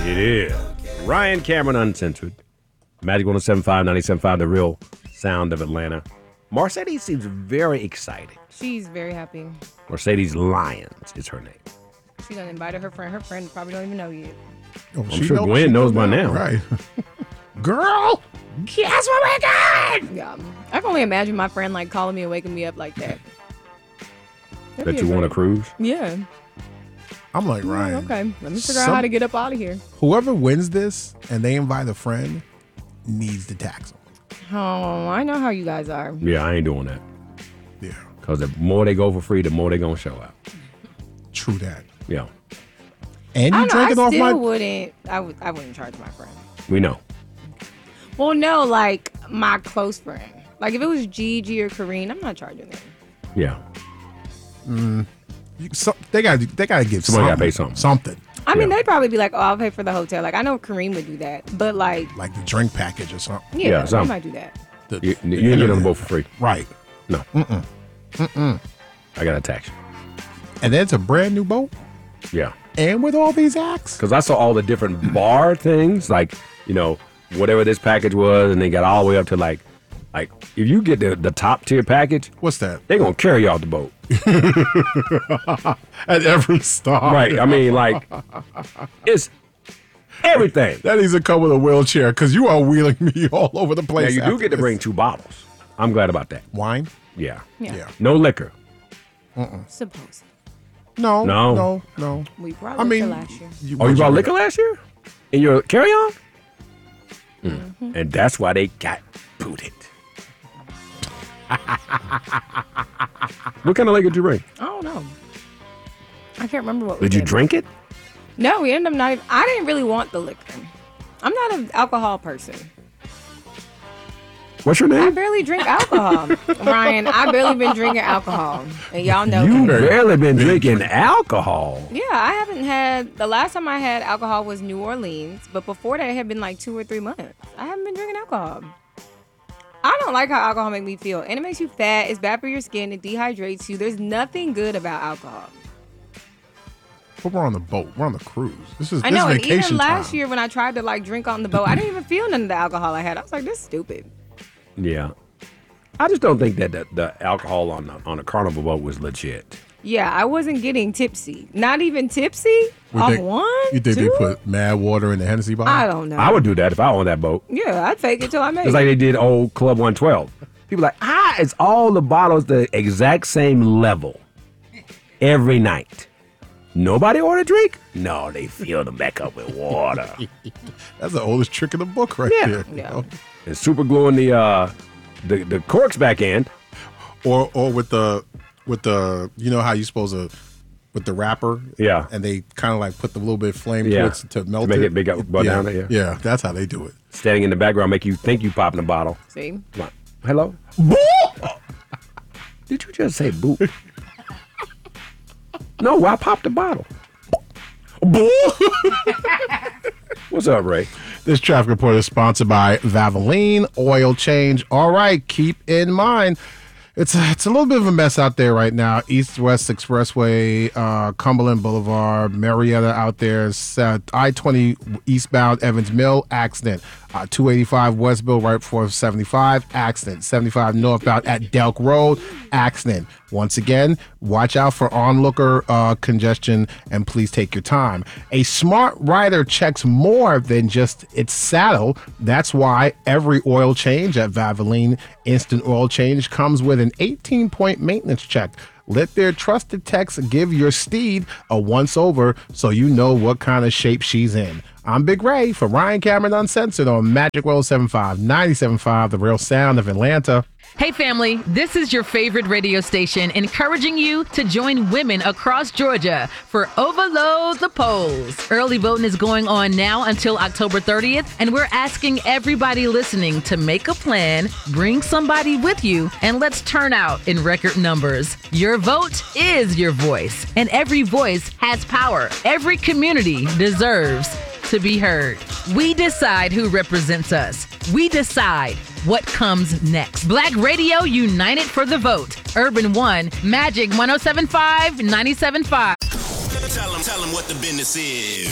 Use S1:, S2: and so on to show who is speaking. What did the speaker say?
S1: It is. Ryan Cameron Uncensored. Magic 107.5, 97.5, the real sound of Atlanta. Mercedes seems very excited.
S2: She's very happy.
S1: Mercedes Lyons is her name.
S2: She done invited her friend. Her friend probably don't even know yet.
S3: Oh,
S1: I'm sure Gwen knows by now.
S3: Right. Girl, guess what we're doing?
S2: Yeah. I can only imagine my friend like calling me and waking me up like that.
S1: That you want to cruise?
S2: Yeah.
S3: I'm like, Ryan.
S2: Okay. Let me figure out how to get up out of here.
S3: Whoever wins this and they invite a friend needs to tax them.
S2: Oh, I know how you guys are.
S1: Yeah, I ain't doing that.
S3: Yeah.
S1: Because the more they go for free, the more they going to show out.
S3: True that.
S1: Yeah.
S3: And you drinking off my...
S2: I wouldn't charge my friend.
S1: We know.
S2: Well, no, like my close friend. Like if it was Gigi or Kareen, I'm not charging them.
S1: Yeah.
S3: They gotta give
S1: Somebody gotta pay something.
S3: Something.
S2: I mean, they'd probably be like, "Oh, I'll pay for the hotel." Like I know Kareem would do that, but like
S3: the drink package or something.
S2: Yeah, they
S1: something.
S2: might do that.
S1: You ain't get them both for free.
S3: Right.
S1: No. I got to tax you.
S3: And then it's a brand new boat.
S1: Yeah.
S3: And with all these acts.
S1: Because I saw all the different bar things, like, whatever this package was, and they got all the way up to like if you get the top tier package,
S3: what's that?
S1: They're gonna carry you off the boat.
S3: At every stop.
S1: Right. I mean, like, it's everything.
S3: That needs to come with a wheelchair because you are wheeling me all over the place.
S1: Now, you do get to bring 2 bottles. I'm glad about that.
S3: Wine?
S1: Yeah.
S2: Yeah.
S1: No liquor.
S2: Suppose.
S3: No.
S2: We brought liquor last year.
S1: You brought liquor last year? In your carry-on? And that's why they got booted. What kind of liquor did you bring?
S2: I don't know. I can't remember what.
S1: Did you drink it?
S2: No, we ended up not. I didn't really want the liquor. I'm not an alcohol person.
S1: What's your
S2: I
S1: name?
S2: barely drink alcohol, Ryan. I barely been drinking alcohol, and y'all know
S1: You
S2: that.
S1: barely been drinking alcohol.
S2: Yeah, I haven't had. The last time I had alcohol was New Orleans, but before that it had been like 2 or 3 months. I haven't been drinking alcohol. I don't like how alcohol makes me feel, and it makes you fat. It's bad for your skin. It dehydrates you. There's nothing good about alcohol.
S3: But we're on the boat. We're on the cruise. This is
S2: I know, and
S3: vacation
S2: even last
S3: time.
S2: year when I tried to like drink on the boat, I didn't even feel none of the alcohol I had. I was like, this is stupid.
S1: Yeah. I just don't think that the alcohol on a carnival boat was legit.
S2: Yeah, I wasn't getting tipsy. Not even tipsy? Off one?
S3: You think
S2: 2?
S3: they put mad water in the Hennessy bottle?
S2: I don't know.
S1: I would do that if I owned that boat.
S2: Yeah, I'd fake it till I made
S1: It's
S2: it.
S1: like they did old Club 112. People like, it's all the bottles the exact same level every night. Nobody order a drink? No, they fill them back up with water.
S3: That's the oldest trick in the book right there.
S2: Yeah.
S1: And super gluing the corks back in.
S3: Or with the you know how you supposed to with the wrapper,
S1: Yeah.
S3: and they kind of like put the little bit of flame
S1: Yeah.
S3: to melt
S1: make
S3: it.
S1: it big up, butt down there. Yeah.
S3: Yeah, that's how they do it.
S1: Standing in the background make you think you popping a bottle.
S2: See?
S1: Come on. Hello? Did you just say boop? No, I popped a bottle. What's up, Ray?
S3: This traffic report is sponsored by Valvoline Oil Change. All right, keep in mind, it's a little bit of a mess out there right now. East-West Expressway, Cumberland Boulevard, Marietta out there, I-20 eastbound Evans Mill, accident. 285 Westville right before 75, accident. 75 northbound at Delk Road, accident. Once again, watch out for onlooker congestion and please take your time. A smart rider checks more than just its saddle. That's why every oil change at Valvoline Instant Oil Change comes with an 18-point maintenance check. Let their trusted techs give your steed a once-over so you know what kind of shape she's in. I'm Big Ray for Ryan Cameron Uncensored on Magic 107.5, 97.5, the real sound of Atlanta.
S4: Hey family, this is your favorite radio station encouraging you to join women across Georgia for Overload the Polls. Early voting is going on now until October 30th, and we're asking everybody listening to make a plan, bring somebody with you, and let's turn out in record numbers. Your vote is your voice, and every voice has power. Every community deserves to be heard. We decide who represents us. We decide what comes next. Black Radio United for the Vote. Urban One, Magic 107.5, 97.5.
S5: Tell them what the business is.